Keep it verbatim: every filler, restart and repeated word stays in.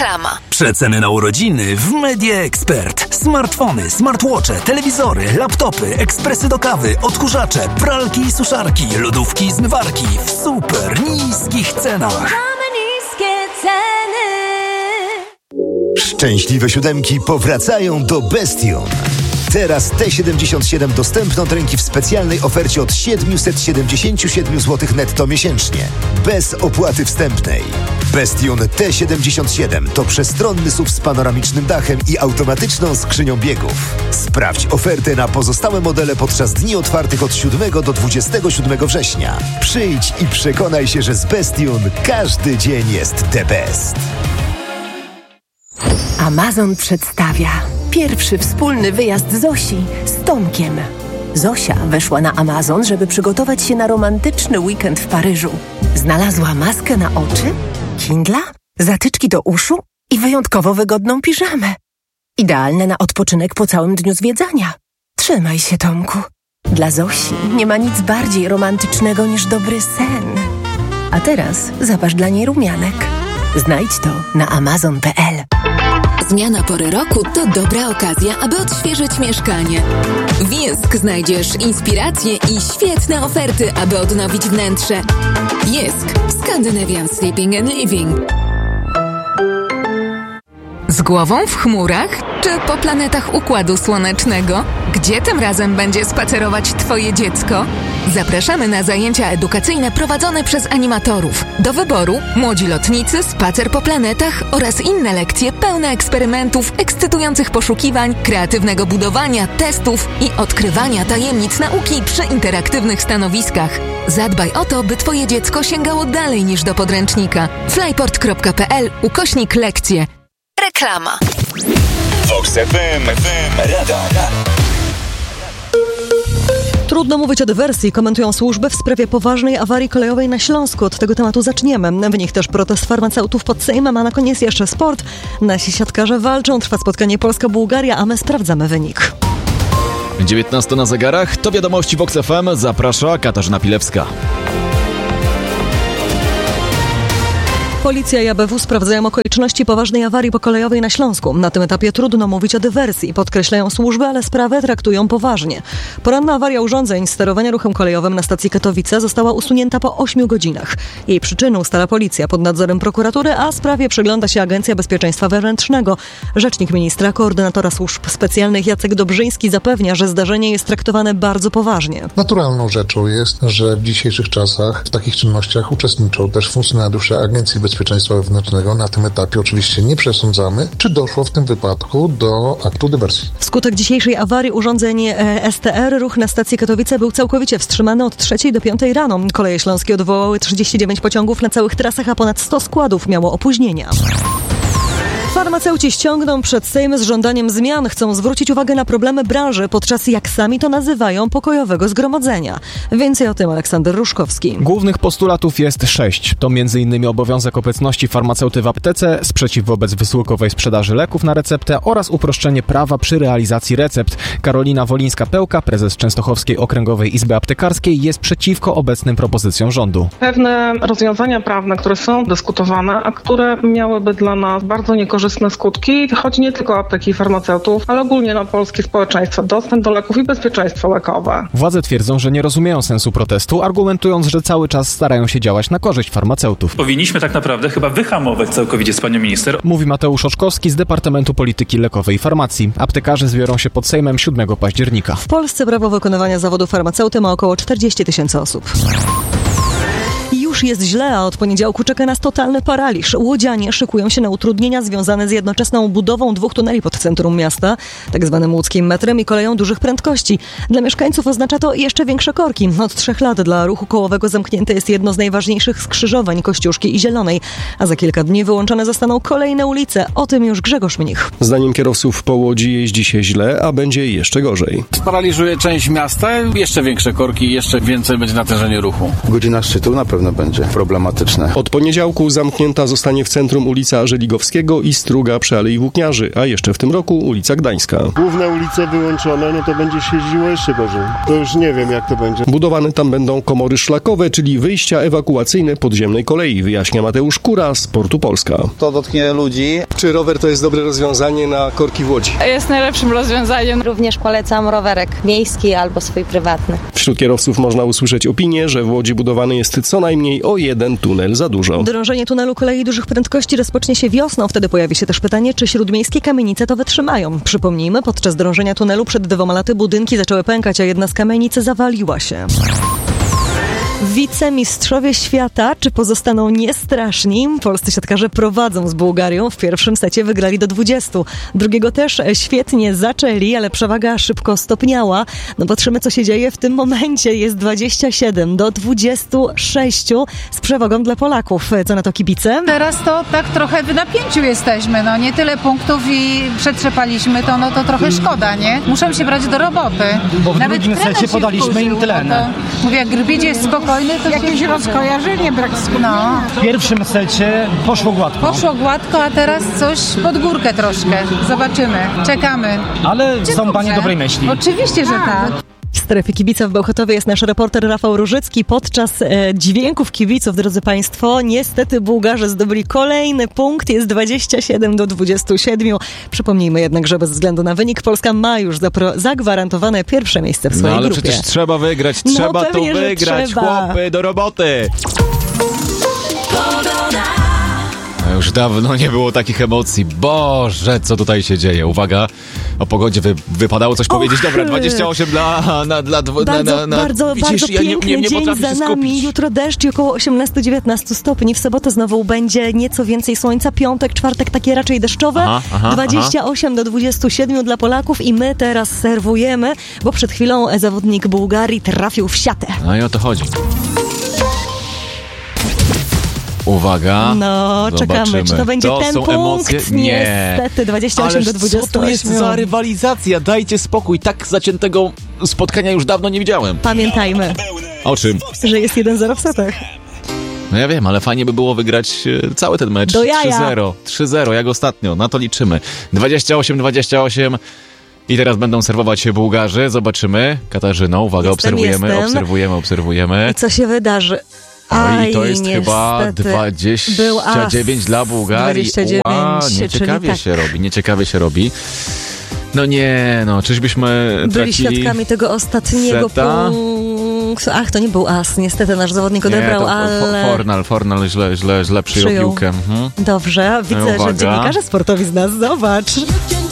Reklama. Przeceny na urodziny w Media Expert. Smartfony, smartwatche, telewizory, laptopy, ekspresy do kawy, odkurzacze, pralki i suszarki, lodówki i zmywarki w super niskich cenach. Mamy niskie ceny. Szczęśliwe siódemki powracają do Bestion. Teraz T siedemdziesiąt siedem dostępne od ręki w specjalnej ofercie od siedemset siedemdziesiąt siedem złotych netto miesięcznie. Bez opłaty wstępnej. Bestion T siedemdziesiąt siedem to przestronny S U V z panoramicznym dachem i automatyczną skrzynią biegów. Sprawdź ofertę na pozostałe modele podczas dni otwartych od siódmego do dwudziestego siódmego września. Przyjdź i przekonaj się, że z Bestion każdy dzień jest the best. Amazon przedstawia pierwszy wspólny wyjazd Zosi z Tomkiem. Zosia weszła na Amazon, żeby przygotować się na romantyczny weekend w Paryżu. Znalazła maskę na oczy, Kindla, zatyczki do uszu i wyjątkowo wygodną piżamę. Idealne na odpoczynek po całym dniu zwiedzania. Trzymaj się, Tomku. Dla Zosi nie ma nic bardziej romantycznego niż dobry sen. A teraz zapasz dla niej rumianek. Znajdź to na amazon kropka p l. Zmiana pory roku to dobra okazja, aby odświeżyć mieszkanie. W Jysk znajdziesz inspiracje i świetne oferty, aby odnowić wnętrze. Jysk. Scandinavian Sleeping and Living. Z głową w chmurach czy po planetach Układu Słonecznego? Gdzie tym razem będzie spacerować Twoje dziecko? Zapraszamy na zajęcia edukacyjne prowadzone przez animatorów. Do wyboru młodzi lotnicy, spacer po planetach oraz inne lekcje pełne eksperymentów, ekscytujących poszukiwań, kreatywnego budowania, testów i odkrywania tajemnic nauki przy interaktywnych stanowiskach. Zadbaj o to, by Twoje dziecko sięgało dalej niż do podręcznika. flyport kropka p l ukośnik lekcje. Reklama. Vox F M, radar. Trudno mówić o dywersji, komentują służby w sprawie poważnej awarii kolejowej na Śląsku. Od tego tematu zaczniemy. W nich też protest farmaceutów pod Sejmem, a na koniec jeszcze sport. Nasi siatkarze walczą, trwa spotkanie Polska-Bułgaria, a my sprawdzamy wynik. dziewiętnasta na zegarach, to wiadomości Vox F M, zaprasza Katarzyna Pilewska. Policja i A B W sprawdzają okoliczności poważnej awarii pokolejowej na Śląsku. Na tym etapie trudno mówić o dywersji, podkreślają służby, ale sprawę traktują poważnie. Poranna awaria urządzeń sterowania ruchem kolejowym na stacji Katowice została usunięta po ośmiu godzinach. Jej przyczynę ustala policja pod nadzorem prokuratury, a sprawie przygląda się Agencja Bezpieczeństwa Wewnętrznego. Rzecznik ministra, koordynatora służb specjalnych Jacek Dobrzyński zapewnia, że zdarzenie jest traktowane bardzo poważnie. Naturalną rzeczą jest, że w dzisiejszych czasach w takich czynnościach uczestniczą też funkcjonariusze Agencji Bezpieczeństwa Wewnętrznego. Na tym etapie oczywiście nie przesądzamy, czy doszło w tym wypadku do aktu dywersji. Wskutek dzisiejszej awarii urządzeń S T R ruch na stacji Katowice był całkowicie wstrzymany od trzeciej do piątej rano. Koleje śląskie odwołały trzydzieści dziewięć pociągów na całych trasach, a ponad sto składów miało opóźnienia. Farmaceuci ściągną przed Sejm z żądaniem zmian. Chcą zwrócić uwagę na problemy branży podczas, jak sami to nazywają, pokojowego zgromadzenia. Więcej o tym Aleksander Ruszkowski. Głównych postulatów jest sześć. To między innymi obowiązek obecności farmaceuty w aptece, sprzeciw wobec wysyłkowej sprzedaży leków na receptę oraz uproszczenie prawa przy realizacji recept. Karolina Wolińska-Pełka, prezes Częstochowskiej Okręgowej Izby Aptekarskiej, jest przeciwko obecnym propozycjom rządu. Pewne rozwiązania prawne, które są dyskutowane, a które miałyby dla nas bardzo niekorzystne skutki. Chodzi nie tylko o apteki i farmaceutów, ale ogólnie na polskie społeczeństwo, dostęp do leków i bezpieczeństwo lekowe. Władze twierdzą, że nie rozumieją sensu protestu, argumentując, że cały czas starają się działać na korzyść farmaceutów. Powinniśmy tak naprawdę chyba wyhamować całkowicie z panią minister. Mówi Mateusz Oczkowski z Departamentu Polityki Lekowej i Farmacji. Aptekarze zbiorą się pod Sejmem siódmego października. W Polsce prawo wykonywania zawodu farmaceuty ma około czterdzieści tysięcy osób. Już jest źle, a od poniedziałku czeka nas totalny paraliż. Łodzianie szykują się na utrudnienia związane z jednoczesną budową dwóch tuneli pod centrum miasta, tak zwanym łódzkim metrem i koleją dużych prędkości. Dla mieszkańców oznacza to jeszcze większe korki. Od trzech lat dla ruchu kołowego zamknięte jest jedno z najważniejszych skrzyżowań Kościuszki i Zielonej, a za kilka dni wyłączone zostaną kolejne ulice. O tym już Grzegorz Mnich. Zdaniem kierowców po Łodzi jeździ się źle, a będzie jeszcze gorzej. Sparaliżuje część miasta, jeszcze większe korki, jeszcze więcej będzie natężenie ruchu. Godzina szczytu na pewno będzie. będzie problematyczne. Od poniedziałku zamknięta zostanie w centrum ulica Żeligowskiego i Struga przy Alei Włókniarzy, a jeszcze w tym roku ulica Gdańska. Główne ulice wyłączone, no to będzie się jeździło jeszcze gorzej. To już nie wiem, jak to będzie. Budowane tam będą komory szlakowe, czyli wyjścia ewakuacyjne podziemnej kolei, wyjaśnia Mateusz Kura z Portu Polska. To dotknie ludzi. Czy rower to jest dobre rozwiązanie na korki w Łodzi? Jest najlepszym rozwiązaniem. Również polecam rowerek miejski albo swój prywatny. Wśród kierowców można usłyszeć opinię, że w Łodzi budowany jest co najmniej o jeden tunel za dużo. Drążenie tunelu kolei dużych prędkości rozpocznie się wiosną. Wtedy pojawi się też pytanie, czy śródmiejskie kamienice to wytrzymają. Przypomnijmy, podczas drążenia tunelu przed dwoma laty budynki zaczęły pękać, a jedna z kamienic zawaliła się. Wicemistrzowie świata, czy pozostaną niestraszni? Polscy siatkarze prowadzą z Bułgarią. W pierwszym secie wygrali do dwudziestu. Drugiego też świetnie zaczęli, ale przewaga szybko stopniała. No patrzymy, co się dzieje w tym momencie. Jest dwadzieścia siedem do dwudziestu sześciu z przewagą dla Polaków. Co na to kibice? Teraz to tak trochę w napięciu jesteśmy. No nie tyle punktów i przetrzepaliśmy to, no to trochę szkoda, nie? Muszą się brać do roboty. Bo w Nawet drugim secie podaliśmy im tlen. No mówię, jak Grbidź jest spokojny, to jakieś rozkojarzenie brak no. W pierwszym secie poszło gładko. Poszło gładko, a teraz coś pod górkę troszkę. Zobaczymy. Czekamy. Ale Czy są panie dobrze? dobrej myśli. Oczywiście, że tak. W strefie kibica w Bełchatowie jest nasz reporter Rafał Różycki. Podczas e, dźwięków kibiców, drodzy Państwo, niestety Bułgarzy zdobyli kolejny punkt. Jest dwadzieścia siedem do dwudziestu siedmiu. Przypomnijmy jednak, że bez względu na wynik Polska ma już zapro- zagwarantowane pierwsze miejsce w swojej no, ale grupie. przecież trzeba wygrać, trzeba no, to pewnie, wygrać, trzeba. chłopy, do roboty! Już dawno nie było takich emocji. Boże, co tutaj się dzieje? Uwaga, o pogodzie wy, wypadało coś Och. powiedzieć. Dobra, dwadzieścia osiem dla... Na, dla dw, bardzo, na, na, bardzo, widzisz, bardzo piękny ja nie, nie, nie dzień za nami. Jutro deszcz i około osiemnaście do dziewiętnastu stopni. W sobotę znowu będzie nieco więcej słońca. Piątek, czwartek takie raczej deszczowe. Aha, aha, dwadzieścia osiem do dwudziestu siedmiu dla Polaków i my teraz serwujemy, bo przed chwilą zawodnik Bułgarii trafił w siatę. No i o to chodzi. Uwaga. No, zobaczymy. czekamy, czy to będzie to ten są punkt. Emocje? Nie. Niestety, dwadzieścia osiem do dwudziestu ośmiu. Co to jest za rywalizacja? Dajcie spokój. Tak zaciętego spotkania już dawno nie widziałem. Pamiętajmy. O czym? Że jest jeden zero w setach. No ja wiem, ale fajnie by było wygrać cały ten mecz. Do jaja. trzy zero. trzy zero, jak ostatnio. Na to liczymy. dwadzieścia osiem dwadzieścia osiem. I teraz będą serwować się Bułgarzy. Zobaczymy. Katarzyno, uwaga, jestem, obserwujemy, jestem. obserwujemy, obserwujemy. I co się wydarzy? Oj, i to jest niestety. chyba dwadzieścia dziewięć dla Bułgarii. dwadzieścia dziewięć, Ła, nieciekawie tak. się robi, nieciekawie się robi. No nie, no, czyżbyśmy byli świadkami tego ostatniego punktu. Ach, to nie był as, niestety nasz zawodnik odebrał, nie, to ale... Fornal, Fornal źle, źle, źle przyjął, przyjął. piłkę. Mhm. Dobrze, widzę, no, że dziennikarze sportowi z nas, zobacz.